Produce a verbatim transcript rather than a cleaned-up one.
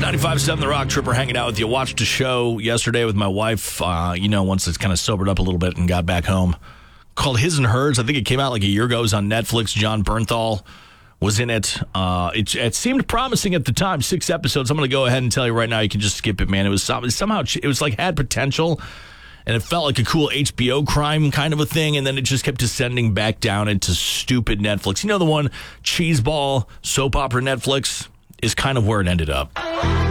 ninety-five point seven The Rock, Tripper hanging out with you. Watched a show yesterday with my wife, uh, you know, once it's kind of sobered up a little bit and got back home, called His and Hers. I think it came out like a year ago. It was on Netflix. John Bernthal was in it. Uh, it. It seemed promising at the time. Six episodes. I'm going to go ahead and tell you right now, you can just skip it, man. It was some, somehow, it was like had potential, and it felt like a cool H B O crime kind of a thing, and then it just kept descending back down into stupid Netflix. You know the one, Cheeseball, soap opera Netflix, is kind of where it ended up.